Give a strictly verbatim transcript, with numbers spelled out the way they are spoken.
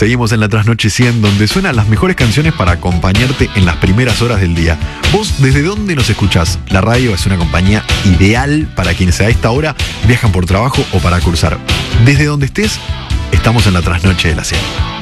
Seguimos en la Trasnoche cien, donde suenan las mejores canciones para acompañarte en las primeras horas del día. ¿Vos desde dónde nos escuchás? La radio es una compañía ideal para quienes a esta hora viajan por trabajo o para cursar. Desde donde estés, estamos en la Trasnoche de la cien.